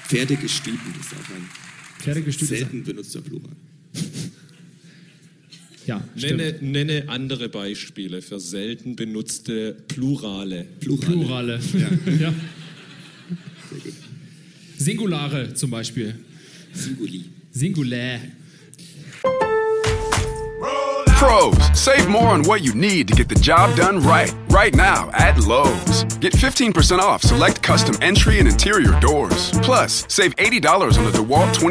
Pferdegestüten ist auch ein Pferdegestüte. selten benutzter Plural. Ja, stimmt. Nenne andere Beispiele für selten benutzte Plurale. Plurale. Ja. Ja. Sehr gut. Singulare zum Beispiel. Singuli. Singulär. Pros, save more on what you need to get the job done right. Right now at Lowe's. Get 15% off select custom entry and interior doors. Plus, save $80 on the DeWalt